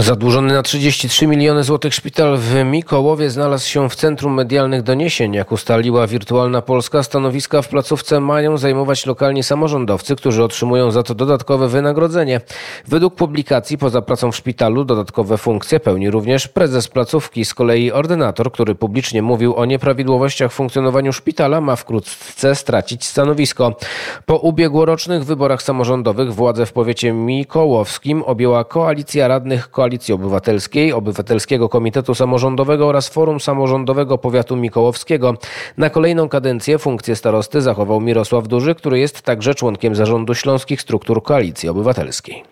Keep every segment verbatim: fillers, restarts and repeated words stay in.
Zadłużony na trzydzieści trzy miliony złotych szpital w Mikołowie znalazł się w centrum medialnych doniesień. Jak ustaliła Wirtualna Polska, stanowiska w placówce mają zajmować lokalni samorządowcy, którzy otrzymują za to dodatkowe wynagrodzenie. Według publikacji poza pracą w szpitalu dodatkowe funkcje pełni również prezes placówki. Z kolei ordynator, który publicznie mówił o nieprawidłowościach w funkcjonowaniu szpitala, ma wkrótce stracić stanowisko. Po ubiegłorocznych wyborach samorządowych władzę w powiecie mikołowskim objęła koalicja radnych Koalicji Obywatelskiej, Obywatelskiego Komitetu Samorządowego oraz Forum Samorządowego Powiatu Mikołowskiego. Na kolejną kadencję funkcję starosty zachował Mirosław Duży, który jest także członkiem zarządu Śląskich Struktur Koalicji Obywatelskiej.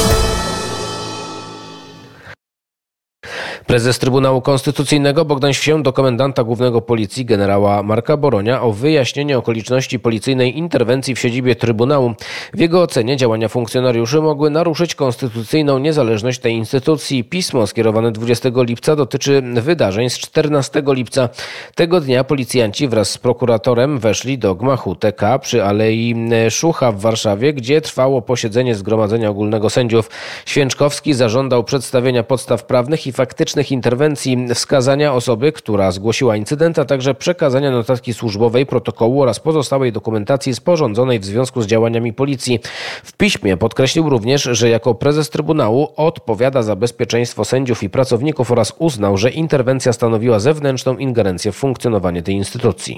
Prezes Trybunału Konstytucyjnego Bogdan Świę do komendanta głównego Policji generała Marka Boronia o wyjaśnienie okoliczności policyjnej interwencji w siedzibie Trybunału. W jego ocenie działania funkcjonariuszy mogły naruszyć konstytucyjną niezależność tej instytucji. Pismo skierowane dwudziestego lipca dotyczy wydarzeń z czternastego lipca. Tego dnia policjanci wraz z prokuratorem weszli do gmachu T K przy Alei Szucha w Warszawie, gdzie trwało posiedzenie Zgromadzenia Ogólnego Sędziów. Święczkowski zażądał przedstawienia podstaw prawnych i faktycznych interwencji, wskazania osoby, która zgłosiła incydent, a także przekazania notatki służbowej, protokołu oraz pozostałej dokumentacji sporządzonej w związku z działaniami policji. W piśmie podkreślił również, że jako prezes Trybunału odpowiada za bezpieczeństwo sędziów i pracowników oraz uznał, że interwencja stanowiła zewnętrzną ingerencję w funkcjonowanie tej instytucji.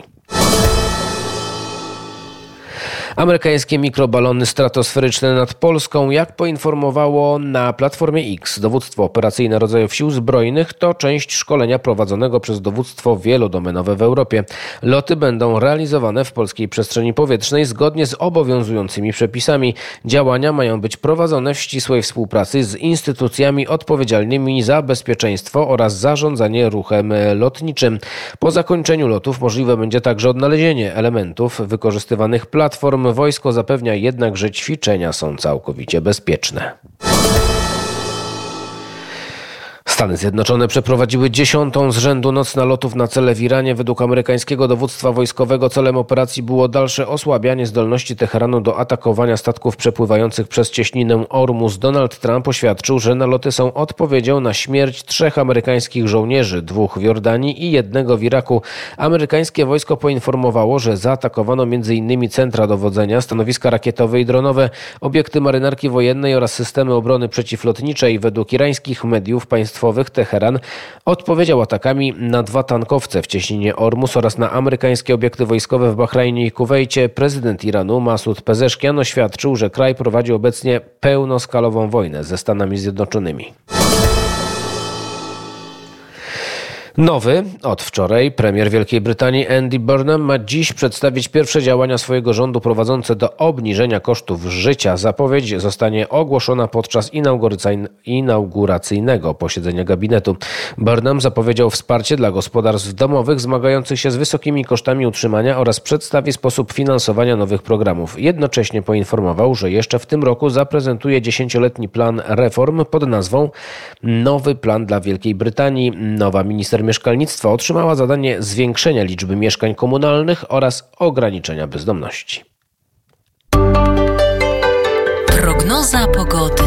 Amerykańskie mikrobalony stratosferyczne nad Polską. Jak poinformowało na Platformie X dowództwo operacyjne rodzajów sił zbrojnych, to część szkolenia prowadzonego przez dowództwo wielodomenowe w Europie. Loty będą realizowane w polskiej przestrzeni powietrznej zgodnie z obowiązującymi przepisami. Działania mają być prowadzone w ścisłej współpracy z instytucjami odpowiedzialnymi za bezpieczeństwo oraz zarządzanie ruchem lotniczym. Po zakończeniu lotów możliwe będzie także odnalezienie elementów wykorzystywanych platform. Wojsko zapewnia jednak, że ćwiczenia są całkowicie bezpieczne. Stany Zjednoczone przeprowadziły dziesiątą z rzędu noc nalotów na cele w Iranie. Według amerykańskiego dowództwa wojskowego celem operacji było dalsze osłabianie zdolności Teheranu do atakowania statków przepływających przez cieśninę Ormus. Donald Trump oświadczył, że naloty są odpowiedzią na śmierć trzech amerykańskich żołnierzy, dwóch w Jordanii i jednego w Iraku. Amerykańskie wojsko poinformowało, że zaatakowano m.in. centra dowodzenia, stanowiska rakietowe i dronowe, obiekty marynarki wojennej oraz systemy obrony przeciwlotniczej. Według irańskich mediów państwowych Teheran odpowiedział atakami na dwa tankowce w cieśninie Ormus oraz na amerykańskie obiekty wojskowe w Bahrajnie i Kuwejcie. Prezydent Iranu Masud Pezeszkian oświadczył, że kraj prowadzi obecnie pełnoskalową wojnę ze Stanami Zjednoczonymi. Nowy, od wczoraj, premier Wielkiej Brytanii Andy Burnham ma dziś przedstawić pierwsze działania swojego rządu prowadzące do obniżenia kosztów życia. Zapowiedź zostanie ogłoszona podczas inauguracyjnego posiedzenia gabinetu. Burnham zapowiedział wsparcie dla gospodarstw domowych zmagających się z wysokimi kosztami utrzymania oraz przedstawi sposób finansowania nowych programów. Jednocześnie poinformował, że jeszcze w tym roku zaprezentuje dziesięcioletni plan reform pod nazwą Nowy Plan dla Wielkiej Brytanii. Nowa minister mieszkalnictwa otrzymała zadanie zwiększenia liczby mieszkań komunalnych oraz ograniczenia bezdomności. Prognoza pogody.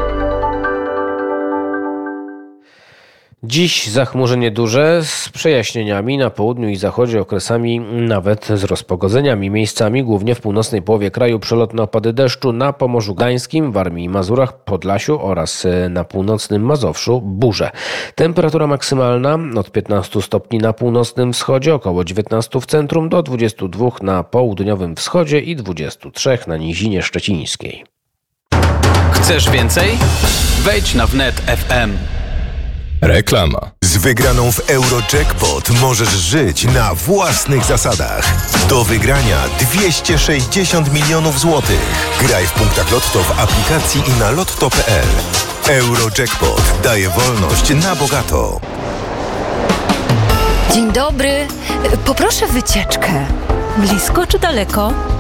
Dziś zachmurzenie duże z przejaśnieniami na południu i zachodzie, okresami nawet z rozpogodzeniami. Miejscami, głównie w północnej połowie kraju, przelotne opady deszczu, na Pomorzu Gdańskim, Warmii i Mazurach, Podlasiu oraz na północnym Mazowszu burze. Temperatura maksymalna od piętnastu stopni na północnym wschodzie, około dziewiętnaście w centrum, do dwudziestu dwóch na południowym wschodzie i dwudziestu trzech na nizinie szczecińskiej. Chcesz więcej? Wejdź na wnet kropka ef em. Reklama. Z wygraną w Eurojackpot możesz żyć na własnych zasadach. Do wygrania dwieście sześćdziesiąt milionów złotych. Graj w punktach Lotto w aplikacji i na lotto kropka pe el. Eurojackpot daje wolność na bogato. Dzień dobry. Poproszę wycieczkę. Blisko czy daleko?